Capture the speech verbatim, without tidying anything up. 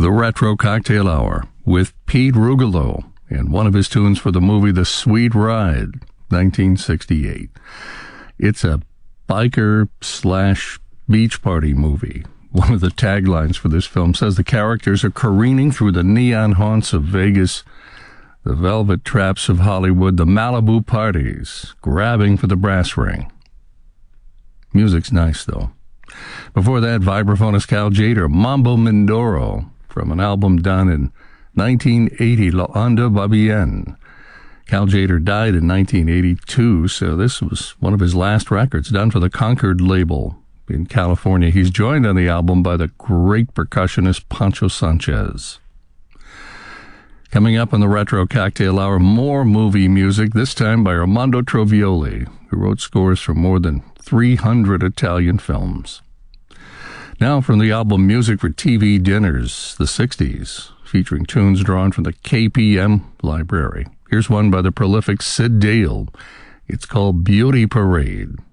The Retro Cocktail Hour with Pete Rugolo and one of his tunes for the movie The Sweet Ride, nineteen sixty-eight. It's a biker slash beach party movie. One of the taglines for this film says the characters are careening through the neon haunts of Vegas, the velvet traps of Hollywood, the Malibu parties, grabbing for the brass ring. Music's nice, though. Before that, vibraphonist Cal Tjader, Mambo Mindoro, from an album done in nineteen eighty, La Onda Va Bien. Cal Tjader died in nineteen eighty-two, so this was one of his last records, done for the Concord label in California. He's joined on the album by the great percussionist Pancho Sanchez. Coming up on the Retro Cocktail Hour, more movie music, this time by Armando Trovioli, who wrote scores for more than three hundred Italian films. Now from the album Music for T V Dinners, the sixties, featuring tunes drawn from the K P M library. Here's one by the prolific Sid Dale. It's called Beauty Parade.